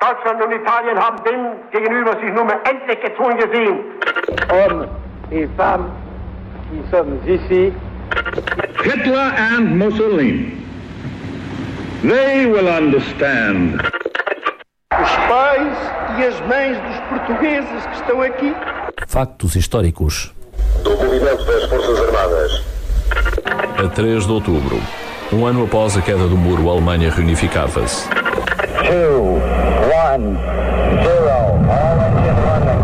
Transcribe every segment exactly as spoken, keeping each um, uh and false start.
Deutschland und Italien haben dem gegenüber sich nun mal endlich gezwungen gesehen. Hommes et femmes qui sommes ici. Hitler and Mussolini, they will understand. Os pais e as mães dos portugueses que estão aqui. Factos históricos. Do movimento das Forças Armadas. A três de outubro, um ano após a queda do muro, a Alemanha reunificava-se. Two, one, zero. All engine running.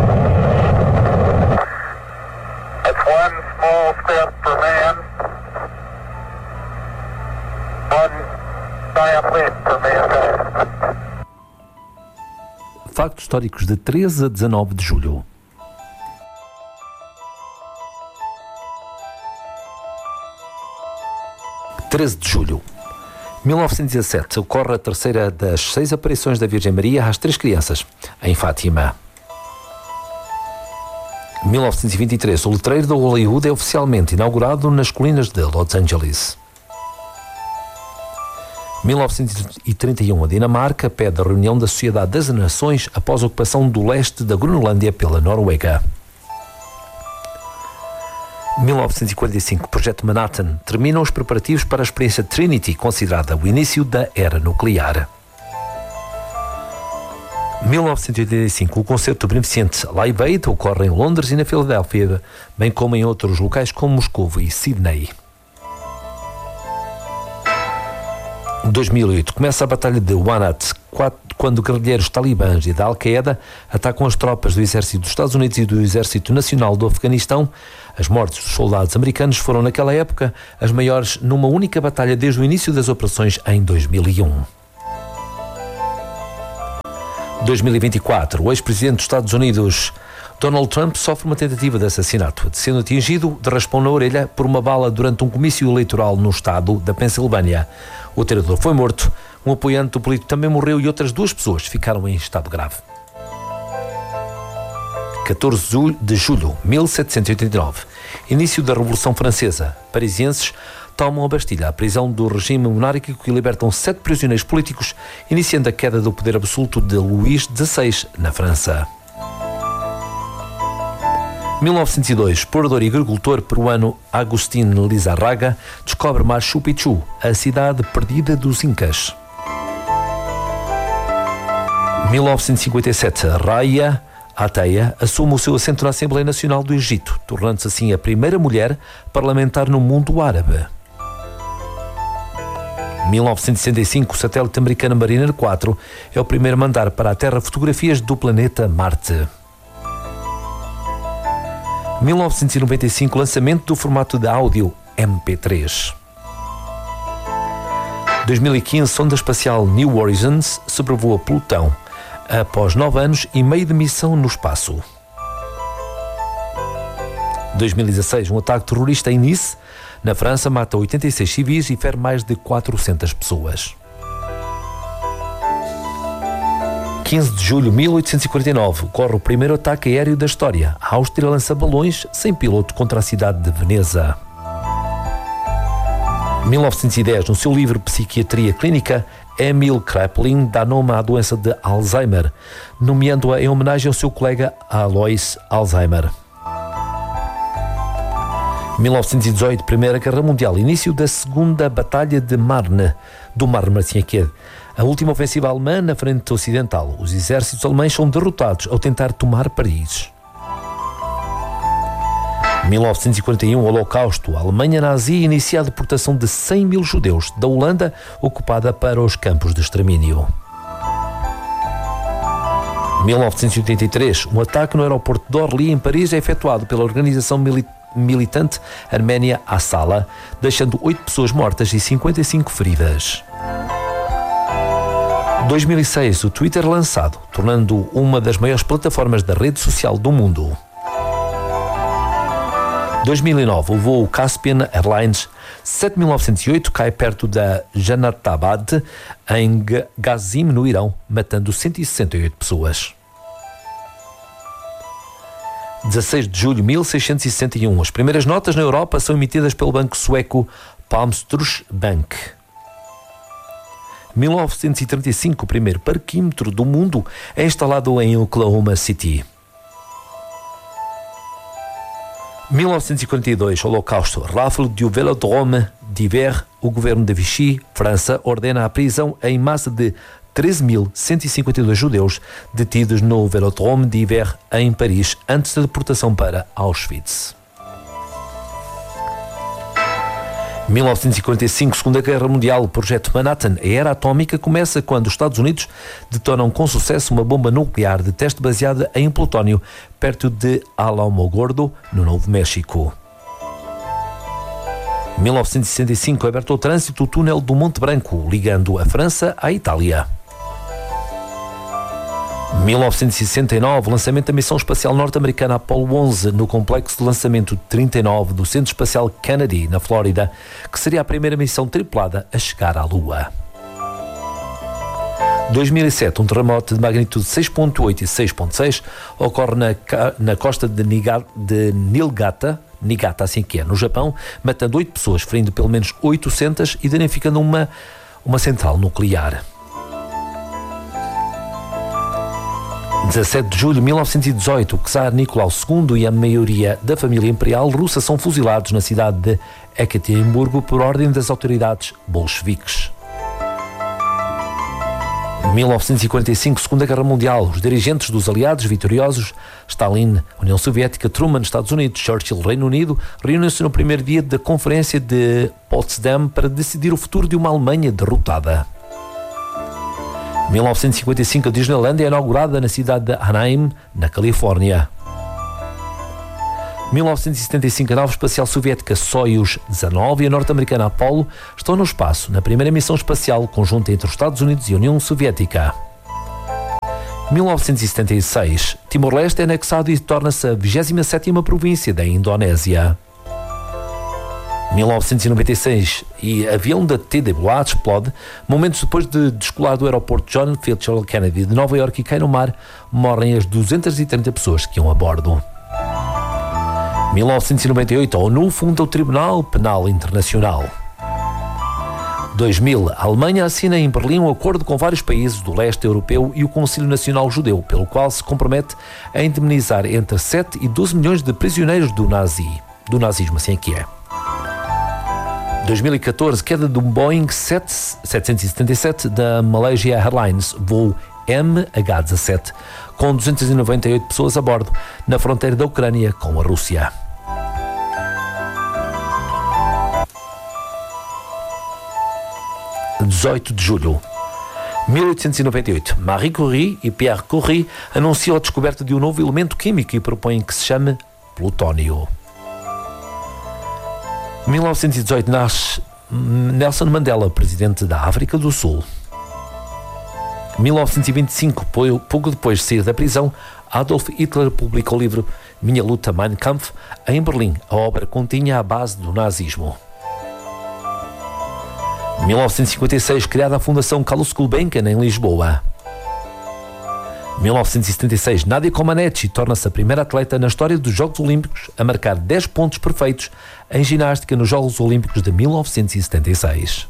It's one small step for man, one giant leap for mankind. Factos históricos de treze a dezanove de julho. treze de julho. mil novecentos e dezassete ocorre a terceira das seis aparições da Virgem Maria às três crianças, em Fátima. mil novecentos e vinte e três, o letreiro de Hollywood é oficialmente inaugurado nas colinas de Los Angeles. mil novecentos e trinta e um, a Dinamarca pede a reunião da Sociedade das Nações após a ocupação do leste da Groenlândia pela Noruega. mil novecentos e quarenta e cinco, Projeto Manhattan, terminam os preparativos para a experiência Trinity, considerada o início da era nuclear. mil novecentos e oitenta e cinco, o concerto beneficente Live Aid ocorre em Londres e na Filadélfia, bem como em outros locais como Moscou e Sydney. dois mil e oito, começa a Batalha de Wanat, quando guerrilheiros talibãs e da Al-Qaeda atacam as tropas do Exército dos Estados Unidos e do Exército Nacional do Afeganistão. As mortes dos soldados americanos foram, naquela época, as maiores numa única batalha desde o início das operações em dois mil e um. dois mil e vinte e quatro, o ex-presidente dos Estados Unidos, Donald Trump, sofre uma tentativa de assassinato, sendo atingido de raspão na orelha por uma bala durante um comício eleitoral no estado da Pensilvânia. O atirador foi morto, um apoiante do político também morreu e outras duas pessoas ficaram em estado grave. catorze de julho de mil setecentos e oitenta e nove, início da Revolução Francesa. Parisienses tomam a Bastilha, a prisão do regime monárquico, e libertam sete prisioneiros políticos, iniciando a queda do poder absoluto de Luís dezesseis na França. mil novecentos e dois, explorador e agricultor peruano Agustín Lizarraga descobre Machu Picchu, a cidade perdida dos Incas. mil novecentos e cinquenta e sete, Raya Ateia assume o seu assento na Assembleia Nacional do Egito, tornando-se assim a primeira mulher parlamentar no mundo árabe. mil novecentos e sessenta e cinco, o satélite americano Mariner quatro é o primeiro a mandar para a Terra fotografias do planeta Marte. mil novecentos e noventa e cinco, lançamento do formato de áudio M P três. dois mil e quinze, sonda espacial New Horizons sobrevoa Plutão, após nove anos e meio de missão no espaço. dois mil e dezasseis, um ataque terrorista em Nice, na França, mata oitenta e seis civis e fere mais de quatrocentas pessoas. quinze de julho de mil oitocentos e quarenta e nove, ocorre o primeiro ataque aéreo da história. A Áustria lança balões sem piloto contra a cidade de Veneza. mil novecentos e dez, no seu livro Psiquiatria Clínica, Emil Kraepelin dá nome à doença de Alzheimer, nomeando-a em homenagem ao seu colega Alois Alzheimer. mil novecentos e dezoito, Primeira Guerra Mundial, início da Segunda Batalha de Marne, do Mar Marcianqued, a última ofensiva alemã na frente ocidental. Os exércitos alemães são derrotados ao tentar tomar Paris. mil novecentos e quarenta e um, Holocausto, a Alemanha nazi inicia a deportação de cem mil judeus da Holanda, ocupada para os campos de extermínio. mil novecentos e oitenta e três, um ataque no aeroporto de Orly, em Paris, é efetuado pela organização mili- militante arménia Assala, deixando oito pessoas mortas e cinquenta e cinco feridas. dois mil e seis, o Twitter lançado, tornando uma das maiores plataformas da rede social do mundo. dois mil e nove, o voo Caspian Airlines sete mil novecentos e oito cai perto da Janatabad, em Gazim, no Irão, matando cento e sessenta e oito pessoas. dezasseis de julho de mil seiscentos e sessenta e um, as primeiras notas na Europa são emitidas pelo banco sueco Palmstros Bank. mil novecentos e trinta e cinco, o primeiro parquímetro do mundo é instalado em Oklahoma City. mil novecentos e quarenta e dois, Holocausto, rafle do Velodrome d'Hiver. O governo de Vichy, França, ordena a prisão em massa de treze mil cento e cinquenta e dois judeus detidos no Velodrome d'Hiver em Paris antes da deportação para Auschwitz. mil novecentos e quarenta e cinco, Segunda Guerra Mundial, o projeto Manhattan, a era atómica, começa quando os Estados Unidos detonam com sucesso uma bomba nuclear de teste baseada em plutónio perto de Alamogordo, no Novo México. mil novecentos e sessenta e cinco, aberto ao trânsito o túnel do Monte Branco, ligando a França à Itália. mil novecentos e sessenta e nove, lançamento da missão espacial norte-americana Apollo onze no complexo de lançamento trinta e nove do Centro Espacial Kennedy, na Flórida, que seria a primeira missão tripulada a chegar à Lua. dois mil e sete, um terremoto de magnitude seis ponto oito e seis ponto seis ocorre na, na costa de, Niga, de Niigata, Niigata, assim que é, no Japão, matando oito pessoas, ferindo pelo menos oitocentas e danificando uma, uma central nuclear. dezassete de julho de mil novecentos e dezoito, o czar Nicolau segundo e a maioria da família imperial russa são fuzilados na cidade de Ekaterimburgo por ordem das autoridades bolcheviques. mil novecentos e quarenta e cinco, Segunda Guerra Mundial, os dirigentes dos aliados vitoriosos, Stalin, União Soviética, Truman, Estados Unidos, Churchill, Reino Unido, reúnem-se no primeiro dia da Conferência de Potsdam para decidir o futuro de uma Alemanha derrotada. mil novecentos e cinquenta e cinco, a Disneylandia é inaugurada na cidade de Anaheim, na Califórnia. mil novecentos e setenta e cinco, a nave espacial soviética Soyuz dezanove e a norte-americana Apollo estão no espaço, na primeira missão espacial conjunta entre os Estados Unidos e a União Soviética. mil novecentos e setenta e seis, Timor-Leste é anexado e torna-se a vigésima sétima província da Indonésia. mil novecentos e noventa e seis, e avião da T W A explode momentos depois de descolar do aeroporto John Fitzgerald Kennedy de Nova Iorque e cai no mar, morrem as duzentas e trinta pessoas que iam a bordo. mil novecentos e noventa e oito, a ONU funda o Tribunal Penal Internacional. dois mil, a Alemanha assina em Berlim um acordo com vários países do leste europeu e o Conselho Nacional Judeu, pelo qual se compromete a indemnizar entre sete e doze milhões de prisioneiros do nazi, do nazismo, assim é que é. dois mil e catorze, queda do Boeing setecentos e setenta e sete da Malaysia Airlines, voo M H dezassete, com duzentas e noventa e oito pessoas a bordo, na fronteira da Ucrânia com a Rússia. dezoito de julho de mil oitocentos e noventa e oito, Marie Curie e Pierre Curie anunciam a descoberta de um novo elemento químico e propõem que se chame plutónio. mil novecentos e dezoito, nasce Nelson Mandela, presidente da África do Sul. mil novecentos e vinte e cinco, pouco depois de sair da prisão, Adolf Hitler publica o livro Minha Luta, Mein Kampf, em Berlim. A obra continha a base do nazismo. mil novecentos e cinquenta e seis, criada a Fundação Carlos Gulbenkian em Lisboa. mil novecentos e setenta e seis, Nadia Comaneci torna-se a primeira atleta na história dos Jogos Olímpicos a marcar dez pontos perfeitos em ginástica nos Jogos Olímpicos de mil novecentos e setenta e seis.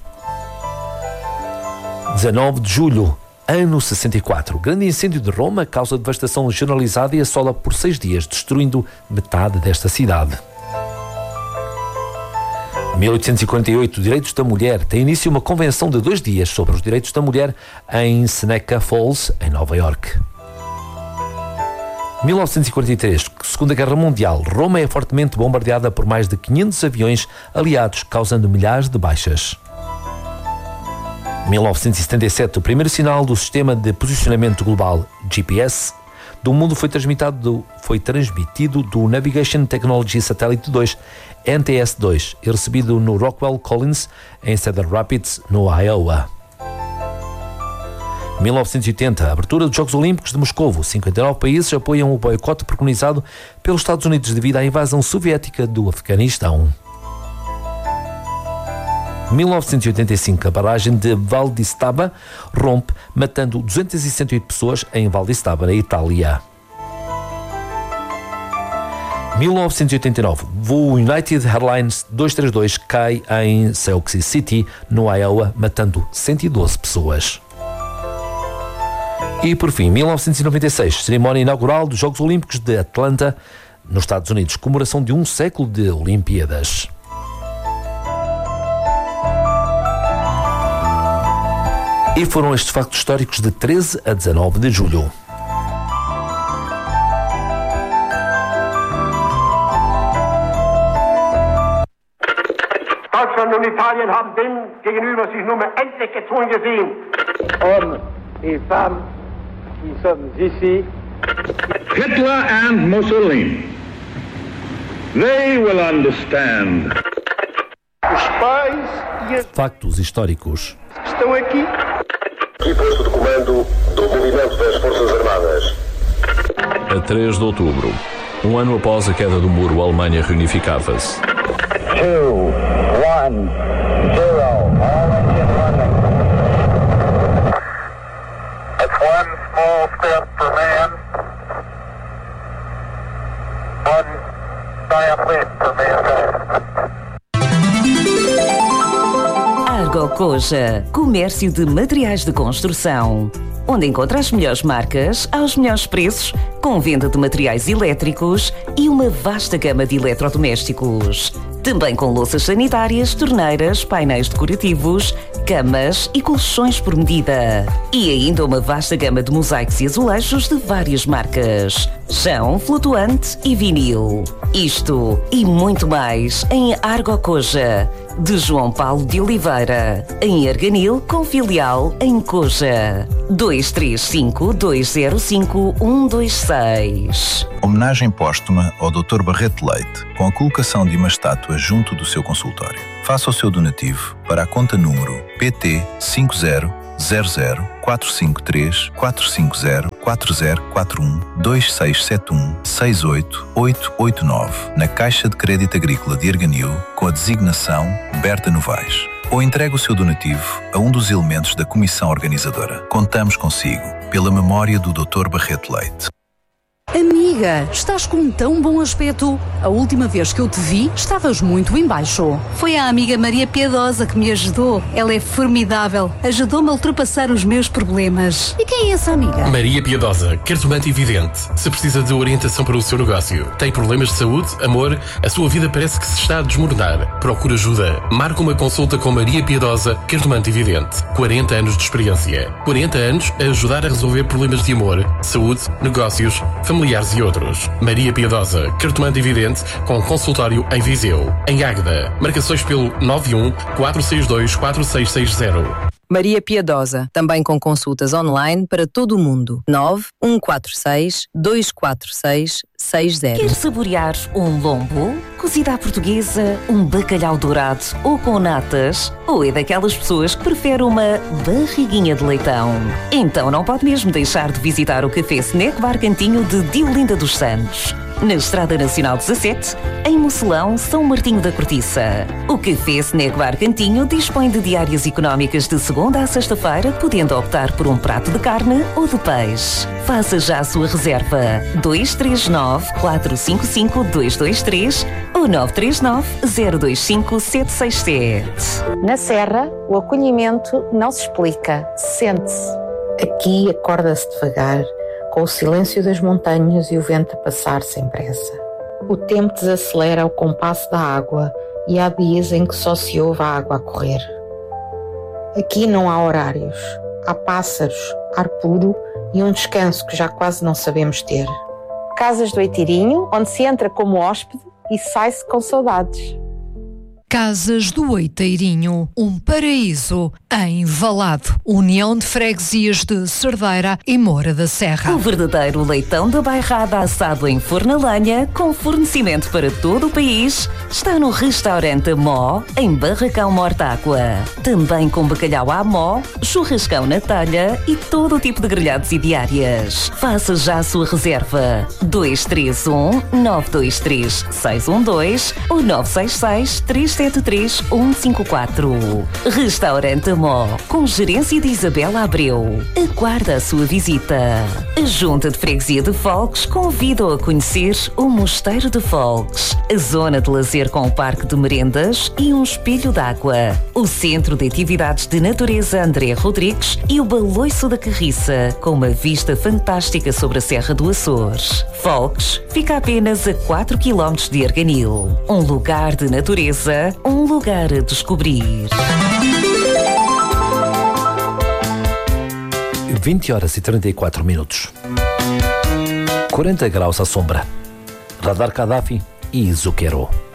dezanove de julho, ano sessenta e quatro, grande incêndio de Roma causa devastação generalizada e assola por seis dias, destruindo metade desta cidade. mil oitocentos e quarenta e oito, Direitos da Mulher, tem início uma convenção de dois dias sobre os direitos da mulher em Seneca Falls, em Nova Iorque. mil novecentos e quarenta e três, Segunda Guerra Mundial, Roma é fortemente bombardeada por mais de quinhentos aviões aliados, causando milhares de baixas. mil novecentos e setenta e sete, o primeiro sinal do Sistema de Posicionamento Global, G P S, do mundo foi transmitido, foi transmitido do Navigation Technology Satellite dois, N T S dois, e recebido no Rockwell Collins, em Cedar Rapids, no Iowa. mil novecentos e oitenta, a abertura dos Jogos Olímpicos de Moscovo. cinquenta e nove países apoiam o boicote preconizado pelos Estados Unidos devido à invasão soviética do Afeganistão. mil novecentos e oitenta e cinco, a barragem de Valdistava rompe, matando duzentas e sessenta e oito pessoas em Valdistava, na Itália. mil novecentos e oitenta e nove, voo United Airlines duzentos e trinta e dois cai em Sioux City, no Iowa, matando cento e doze pessoas. E por fim, mil novecentos e noventa e seis, cerimónia inaugural dos Jogos Olímpicos de Atlanta, nos Estados Unidos, comemoração de um século de Olimpíadas. E foram estes factos históricos de treze a dezanove de julho. Deutschland und Italien haben dem gegenüber sich nun endlich gezwungen gesehen. Hommes et femmes qui sommes ici, Hitler and Mussolini. They will understand. os pais e as Factos históricos. que estão aqui, E posto de comando do movimento das Forças Armadas. A três de outubro, um ano após a queda do muro, a Alemanha reunificava-se. Two, one, zero. All engine running. That's one small step for man. One giant leap for mankind. Argocoja, comércio de materiais de construção, onde encontra as melhores marcas aos melhores preços, com venda de materiais elétricos e uma vasta gama de eletrodomésticos. Também com louças sanitárias, torneiras, painéis decorativos, camas e colchões por medida. E ainda uma vasta gama de mosaicos e azulejos de várias marcas. Chão, flutuante e vinil. Isto e muito mais em Argocoja, de João Paulo de Oliveira, em Arganil, com filial em Coja. dois três cinco, dois zero cinco, um dois seis. Homenagem póstuma ao doutor Barreto Leite, com a colocação de uma estátua junto do seu consultório. Faça o seu donativo para a conta número P T cinco zero zero zero quatro cinco três quatro cinco zero quatro zero quatro um dois seis sete um seis oito oito oito nove, na Caixa de Crédito Agrícola de Arganil, com a designação Berta Novaes. Ou entregue o seu donativo a um dos elementos da comissão organizadora. Contamos consigo, pela memória do doutor Barreto Leite. Amiga, estás com um tão bom aspecto. A última vez que eu te vi, estavas muito em baixo. Foi a amiga Maria Piedosa que me ajudou. Ela é formidável. Ajudou-me a ultrapassar os meus problemas. E quem é essa amiga? Maria Piedosa, cartomante evidente. Se precisa de orientação para o seu negócio, tem problemas de saúde, amor, a sua vida parece que se está a desmoronar. Procura ajuda. Marca uma consulta com Maria Piedosa, cartomante evidente. quarenta anos de experiência. quarenta anos a ajudar a resolver problemas de amor, saúde, negócios, familiares e outros. Maria Piedosa, cartomante evidente, com consultório em Viseu. Em Águeda, marcações pelo nove um quatro seis dois quatro seis seis zero. Maria Piedosa, também com consultas online para todo o mundo. nove um quatro seis dois quatro seis seis zero. Quer saborear um lombo, cozida à portuguesa, um bacalhau dourado ou com natas? Ou é daquelas pessoas que preferem uma barriguinha de leitão? Então não pode mesmo deixar de visitar o Café Snack Bar Cantinho de Diolinda dos Santos, na Estrada Nacional dezassete, em Mocelão, São Martinho da Cortiça. O Café Snack Bar Cantinho dispõe de diárias económicas de segunda a sexta-feira, podendo optar por um prato de carne ou de peixe. Faça já a sua reserva. dois três nove quatro cinco cinco dois dois três ou nove três nove zero dois cinco sete seis sete. Na Serra, o acolhimento não se explica, sente-se. Aqui acorda-se devagar, com o silêncio das montanhas e o vento a passar sem pressa. O tempo desacelera ao compasso da água e há dias em que só se ouve a água a correr. Aqui não há horários, há pássaros, ar puro e um descanso que já quase não sabemos ter. Casas do Oitirinho, onde se entra como hóspede e sai-se com saudades. Casas do Oiteirinho, um paraíso em Valado, União de Freguesias de Cerdeira e Moura da Serra. O verdadeiro leitão da bairrada assado em forno a lenha, com fornecimento para todo o país, está no restaurante Mó, em Barracão Mortágua. Também com bacalhau à mó, churrascão na talha e todo o tipo de grelhados e diárias. Faça já a sua reserva. dois três um nove dois três seis um dois ou nove seis seis três sete três um cinco quatro. Restaurante Amó, com gerência de Isabela Abreu. Aguarda a sua visita. A Junta de Freguesia de Folgues convida-o a conhecer o Mosteiro de Folgues, a zona de lazer com o parque de merendas e um espelho d'água, o Centro de Atividades de Natureza André Rodrigues e o Baloiço da Carriça, com uma vista fantástica sobre a Serra do Açores. Folgues fica apenas a quatro quilómetros de Arganil. Um lugar de natureza, um lugar a descobrir. vinte horas e trinta e quatro minutos. quarenta graus à sombra. Radar Gaddafi e Zucchero.